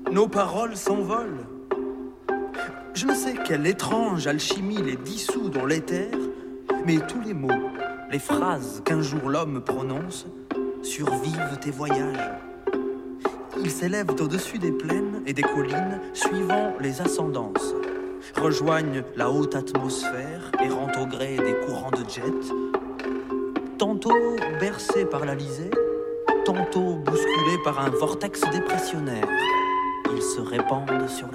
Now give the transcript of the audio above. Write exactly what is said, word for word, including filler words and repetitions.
nos paroles s'envolent. Je ne sais quelle étrange alchimie les dissout dans l'éther, mais tous les mots, les phrases qu'un jour l'homme prononce, survivent tes voyages. Ils s'élèvent au-dessus des plaines et des collines, suivant les ascendances, rejoignent la haute atmosphère, errant au gré des courants de jet, tantôt bercés par l'Alizé, tantôt bousculés par un vortex dépressionnaire. Ils se répandent sur la